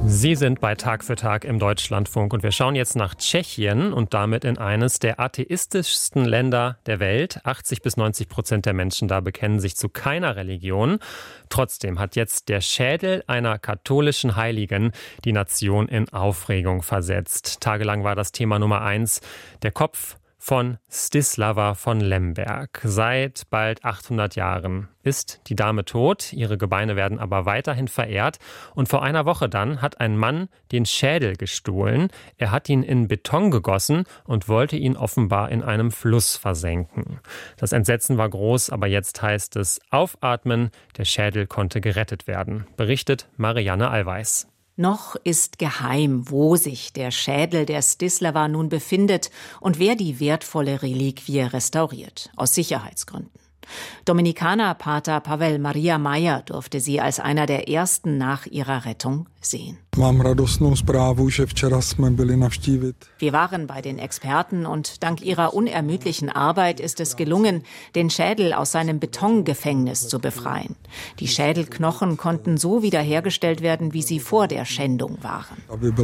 Sie sind bei Tag für Tag im Deutschlandfunk und wir schauen jetzt nach Tschechien und damit in eines der atheistischsten Länder der Welt. 80-90% der Menschen da bekennen sich zu keiner Religion. Trotzdem hat jetzt der Schädel einer katholischen Heiligen die Nation in Aufregung versetzt. Tagelang war das Thema Nummer 1, der Kopf von Zdzislawa von Lemberg. Seit bald 800 Jahren ist die Dame tot, ihre Gebeine werden aber weiterhin verehrt. Und vor einer Woche dann hat ein Mann den Schädel gestohlen. Er hat ihn in Beton gegossen und wollte ihn offenbar in einem Fluss versenken. Das Entsetzen war groß, aber jetzt heißt es aufatmen, der Schädel konnte gerettet werden, berichtet Marianne Allweis. Noch ist geheim, wo sich der Schädel der Zdzislawa nun befindet und wer die wertvolle Reliquie restauriert, aus Sicherheitsgründen. Dominikanerpater Pavel Maria Meyer durfte sie als einer der ersten nach ihrer Rettung sehen. Wir waren bei den Experten und dank ihrer unermüdlichen Arbeit ist es gelungen, den Schädel aus seinem Betongefängnis zu befreien. Die Schädelknochen konnten so wiederhergestellt werden, wie sie vor der Schändung waren.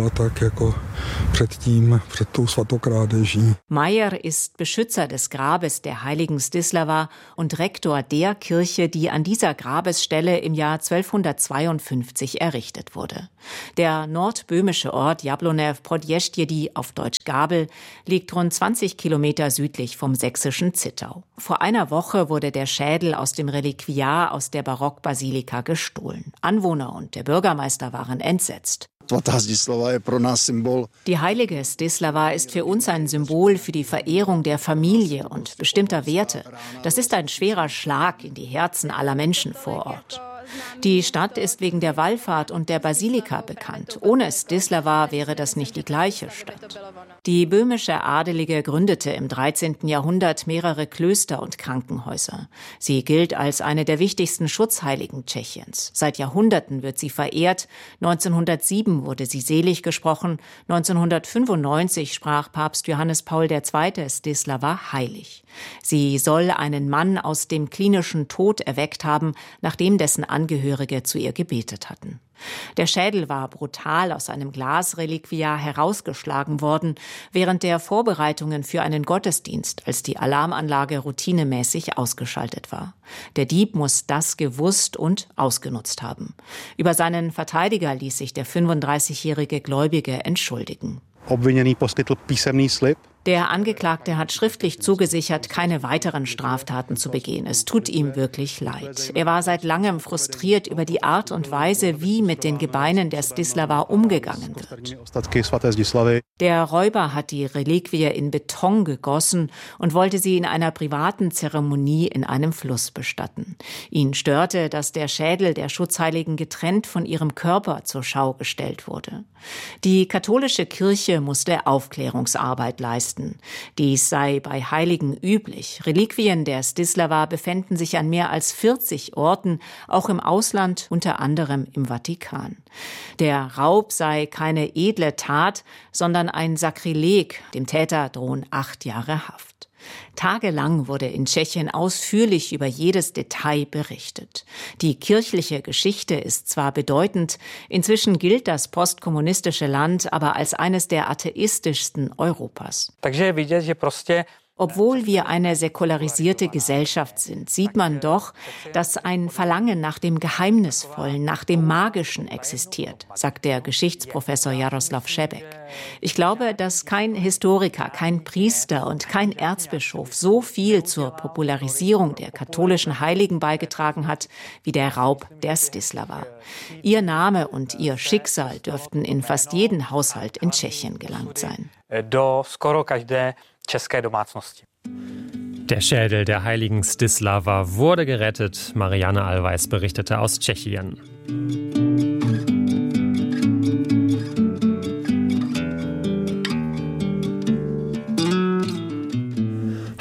Meyer ist Beschützer des Grabes der heiligen Zdzislawa und Rektor der Kirche, die an dieser Grabesstelle im Jahr 1252 errichtet wurde. Der nordböhmische Ort Jablonew-Podjeżdżie, auf Deutsch Gabel, liegt rund 20 Kilometer südlich vom sächsischen Zittau. Vor einer Woche wurde der Schädel aus dem Reliquiar aus der Barockbasilika gestohlen. Anwohner und der Bürgermeister waren entsetzt. Die heilige Zdzislawa ist für uns ein Symbol für die Verehrung der Familie und bestimmter Werte. Das ist ein schwerer Schlag in die Herzen aller Menschen vor Ort. Die Stadt ist wegen der Wallfahrt und der Basilika bekannt. Ohne Zdzislawa wäre das nicht die gleiche Stadt. Die böhmische Adelige gründete im 13. Jahrhundert mehrere Klöster und Krankenhäuser. Sie gilt als eine der wichtigsten Schutzheiligen Tschechiens. Seit Jahrhunderten wird sie verehrt. 1907 wurde sie selig gesprochen. 1995 sprach Papst Johannes Paul II. Zdzislawa heilig. Sie soll einen Mann aus dem klinischen Tod erweckt haben, nachdem dessen Angehörige zu ihr gebetet hatten. Der Schädel war brutal aus einem Glasreliquiar herausgeschlagen worden, während der Vorbereitungen für einen Gottesdienst, als die Alarmanlage routinemäßig ausgeschaltet war. Der Dieb muss das gewusst und ausgenutzt haben. Über seinen Verteidiger ließ sich der 35-jährige Gläubige entschuldigen. Obviněný poskytl písemný slib. Der Angeklagte hat schriftlich zugesichert, keine weiteren Straftaten zu begehen. Es tut ihm wirklich leid. Er war seit langem frustriert über die Art und Weise, wie mit den Gebeinen der Zdzislawa umgegangen wird. Der Räuber hat die Reliquie in Beton gegossen und wollte sie in einer privaten Zeremonie in einem Fluss bestatten. Ihn störte, dass der Schädel der Schutzheiligen getrennt von ihrem Körper zur Schau gestellt wurde. Die katholische Kirche musste Aufklärungsarbeit leisten. Dies sei bei Heiligen üblich. Reliquien der Zdzislawa befänden sich an mehr als 40 Orten, auch im Ausland, unter anderem im Vatikan. Der Raub sei keine edle Tat, sondern ein Sakrileg. Dem Täter drohen 8 Jahre Haft. Tagelang wurde in Tschechien ausführlich über jedes Detail berichtet. Die kirchliche Geschichte ist zwar bedeutend, inzwischen gilt das postkommunistische Land aber als eines der atheistischsten Europas. Obwohl wir eine säkularisierte Gesellschaft sind, sieht man doch, dass ein Verlangen nach dem Geheimnisvollen, nach dem Magischen existiert, sagt der Geschichtsprofessor Jaroslav Šebek. Ich glaube, dass kein Historiker, kein Priester und kein Erzbischof so viel zur Popularisierung der katholischen Heiligen beigetragen hat, wie der Raub der Zdzislawa. Ihr Name und ihr Schicksal dürften in fast jeden Haushalt in Tschechien gelangt sein. Der Schädel der heiligen Zdzislawa wurde gerettet. Marianne Allweis berichtete aus Tschechien.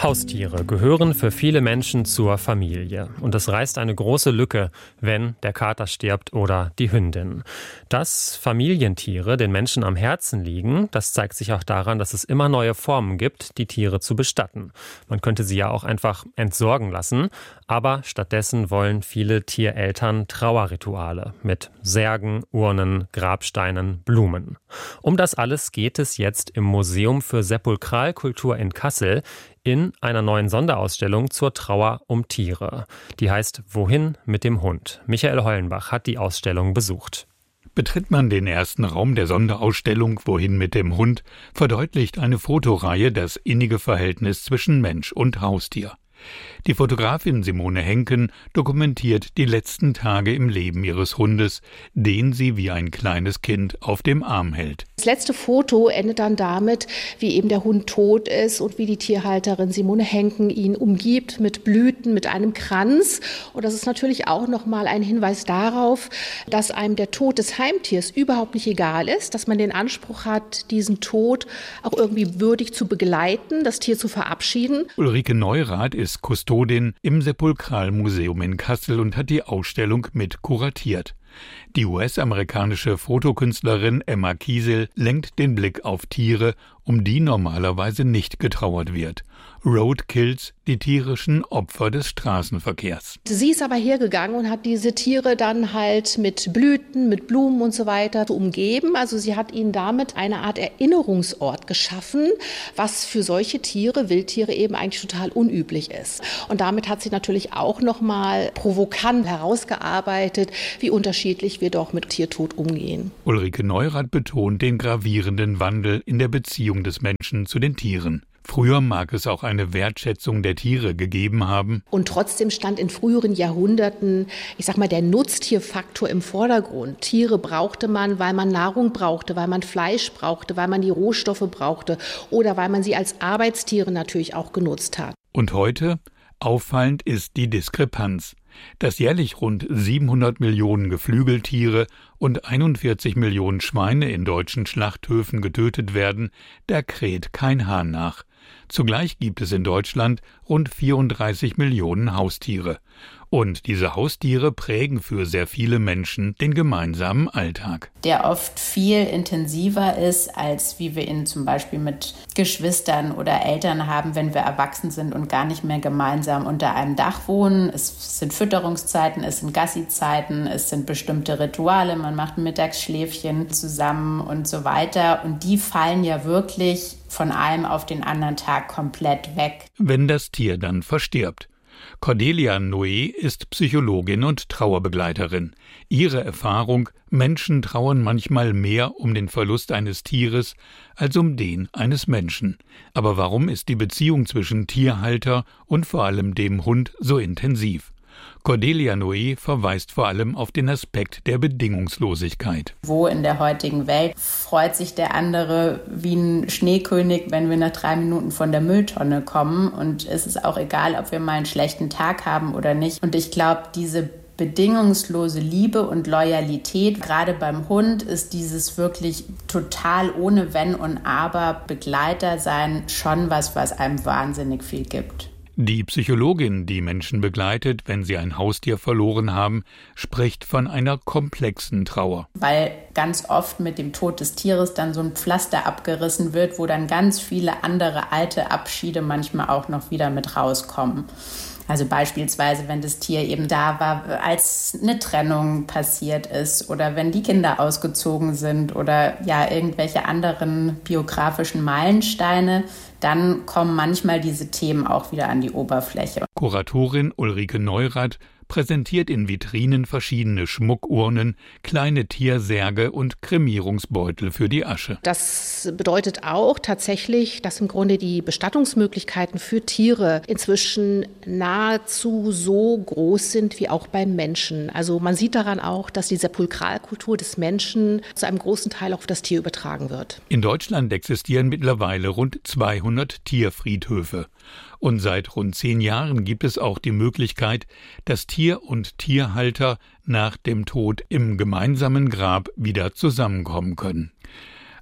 Haustiere gehören für viele Menschen zur Familie. Und es reißt eine große Lücke, wenn der Kater stirbt oder die Hündin. Dass Familientiere den Menschen am Herzen liegen, das zeigt sich auch daran, dass es immer neue Formen gibt, die Tiere zu bestatten. Man könnte sie ja auch einfach entsorgen lassen. Aber stattdessen wollen viele Tiereltern Trauerrituale mit Särgen, Urnen, Grabsteinen, Blumen. Um das alles geht es jetzt im Museum für Sepulkralkultur in Kassel in einer neuen Sonderausstellung zur Trauer um Tiere. Die heißt »Wohin mit dem Hund?« Michael Hollenbach hat die Ausstellung besucht. Betritt man den ersten Raum der Sonderausstellung »Wohin mit dem Hund?«, verdeutlicht eine Fotoreihe das innige Verhältnis zwischen Mensch und Haustier. Die Fotografin Simone Henken dokumentiert die letzten Tage im Leben ihres Hundes, den sie wie ein kleines Kind auf dem Arm hält. Das letzte Foto endet dann damit, wie eben der Hund tot ist und wie die Tierhalterin Simone Henken ihn umgibt mit Blüten, mit einem Kranz. Und das ist natürlich auch nochmal ein Hinweis darauf, dass einem der Tod des Heimtiers überhaupt nicht egal ist, dass man den Anspruch hat, diesen Tod auch irgendwie würdig zu begleiten, das Tier zu verabschieden. Ulrike Neurath ist Kustodin im Sepulkralmuseum in Kassel und hat die Ausstellung mit kuratiert. Die US-amerikanische Fotokünstlerin Emma Kiesel lenkt den Blick auf Tiere, um die normalerweise nicht getrauert wird. Roadkills, die tierischen Opfer des Straßenverkehrs. Sie ist aber hergegangen und hat diese Tiere dann halt mit Blüten, mit Blumen und so weiter umgeben. Also sie hat ihnen damit eine Art Erinnerungsort geschaffen, was für solche Tiere, Wildtiere eben eigentlich total unüblich ist. Und damit hat sie natürlich auch nochmal provokant herausgearbeitet, wie unterschiedlich wir doch mit Tiertod umgehen. Ulrike Neurath betont den gravierenden Wandel in der Beziehung des Menschen zu den Tieren. Früher mag es auch eine Wertschätzung der Tiere gegeben haben. Und trotzdem stand in früheren Jahrhunderten, der Nutztierfaktor im Vordergrund. Tiere brauchte man, weil man Nahrung brauchte, weil man Fleisch brauchte, weil man die Rohstoffe brauchte oder weil man sie als Arbeitstiere natürlich auch genutzt hat. Und heute? Auffallend ist die Diskrepanz. Dass jährlich rund 700 Millionen Geflügeltiere und 41 Millionen Schweine in deutschen Schlachthöfen getötet werden, da kräht kein Hahn nach. Zugleich gibt es in Deutschland rund 34 Millionen Haustiere. Und diese Haustiere prägen für sehr viele Menschen den gemeinsamen Alltag. Der oft viel intensiver ist, als wie wir ihn zum Beispiel mit Geschwistern oder Eltern haben, wenn wir erwachsen sind und gar nicht mehr gemeinsam unter einem Dach wohnen. Es sind Fütterungszeiten, es sind Gassi-Zeiten, es sind bestimmte Rituale, man macht ein Mittagsschläfchen zusammen und so weiter. Und die fallen ja wirklich von einem auf den anderen Tag komplett weg. Wenn das Tier dann verstirbt. Cordelia Noé ist Psychologin und Trauerbegleiterin. Ihre Erfahrung: Menschen trauern manchmal mehr um den Verlust eines Tieres als um den eines Menschen. Aber warum ist die Beziehung zwischen Tierhalter und vor allem dem Hund so intensiv? Cordelia Noé verweist vor allem auf den Aspekt der Bedingungslosigkeit. Wo in der heutigen Welt freut sich der andere wie ein Schneekönig, wenn wir nach 3 Minuten von der Mülltonne kommen? Und es ist auch egal, ob wir mal einen schlechten Tag haben oder nicht. Und ich glaube, diese bedingungslose Liebe und Loyalität, gerade beim Hund, ist dieses wirklich total ohne Wenn und Aber Begleiter sein schon was einem wahnsinnig viel gibt. Die Psychologin, die Menschen begleitet, wenn sie ein Haustier verloren haben, spricht von einer komplexen Trauer. Weil ganz oft mit dem Tod des Tieres dann so ein Pflaster abgerissen wird, wo dann ganz viele andere alte Abschiede manchmal auch noch wieder mit rauskommen. Also beispielsweise, wenn das Tier eben da war, als eine Trennung passiert ist oder wenn die Kinder ausgezogen sind oder ja irgendwelche anderen biografischen Meilensteine, dann kommen manchmal diese Themen auch wieder an die Oberfläche. Kuratorin Ulrike Neurath präsentiert in Vitrinen verschiedene Schmuckurnen, kleine Tiersärge und Kremierungsbeutel für die Asche. Das bedeutet auch tatsächlich, dass im Grunde die Bestattungsmöglichkeiten für Tiere inzwischen nahezu so groß sind wie auch beim Menschen. Also man sieht daran auch, dass die Sepulkralkultur des Menschen zu einem großen Teil auf das Tier übertragen wird. In Deutschland existieren mittlerweile rund 200 Tierfriedhöfe. Und seit rund 10 Jahren gibt es auch die Möglichkeit, dass Tier und Tierhalter nach dem Tod im gemeinsamen Grab wieder zusammenkommen können.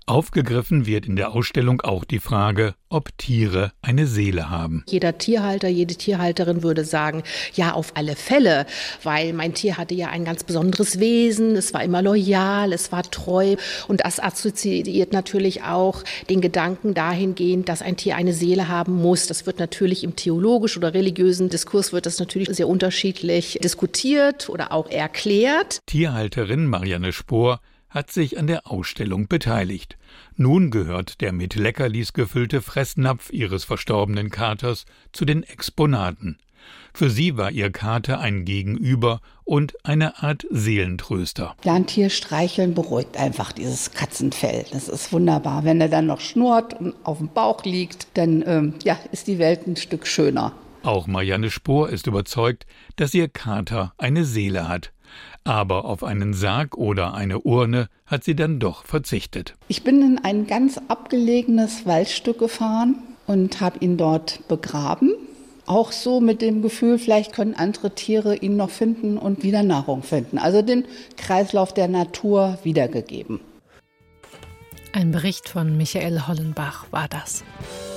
Aufgegriffen wird in der Ausstellung auch die Frage, ob Tiere eine Seele haben. Jeder Tierhalter, jede Tierhalterin würde sagen, ja, auf alle Fälle, weil mein Tier hatte ja ein ganz besonderes Wesen, es war immer loyal, es war treu und das assoziiert natürlich auch den Gedanken dahingehend, dass ein Tier eine Seele haben muss. Das wird natürlich im theologischen oder religiösen Diskurs wird das natürlich sehr unterschiedlich diskutiert oder auch erklärt. Tierhalterin Marianne Spohr hat sich an der Ausstellung beteiligt. Nun gehört der mit Leckerlis gefüllte Fressnapf ihres verstorbenen Katers zu den Exponaten. Für sie war ihr Kater ein Gegenüber und eine Art Seelentröster. Ja, ein Tier streicheln beruhigt einfach dieses Katzenfell. Das ist wunderbar. Wenn er dann noch schnurrt und auf dem Bauch liegt, dann ist die Welt ein Stück schöner. Auch Marianne Spohr ist überzeugt, dass ihr Kater eine Seele hat. Aber auf einen Sarg oder eine Urne hat sie dann doch verzichtet. Ich bin in ein ganz abgelegenes Waldstück gefahren und habe ihn dort begraben. Auch so mit dem Gefühl, vielleicht können andere Tiere ihn noch finden und wieder Nahrung finden. Also den Kreislauf der Natur wiedergegeben. Ein Bericht von Michael Hollenbach war das.